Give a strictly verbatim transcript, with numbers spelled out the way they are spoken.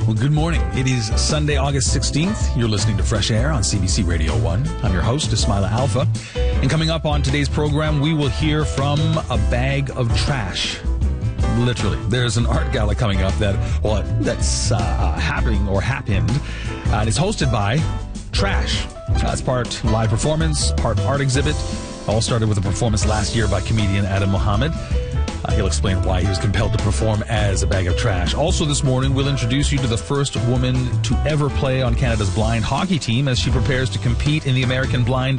Well, good morning. It is Sunday, August sixteenth. You're listening to Fresh Air on C B C Radio one. I'm your host, Ismaila Alfa. And coming up on today's program, we will hear from a bag of trash. Literally. There's an art gala coming up that, well, that's uh, happening or happened. Uh, and it's hosted by Trash. Uh, it's part live performance, part art exhibit. All started with a performance last year by comedian Adam Mohammed. Uh, he'll explain why he was compelled to perform as a bag of trash. Also this morning, we'll introduce you to the first woman to ever play on Canada's blind hockey team as she prepares to compete in the American Blind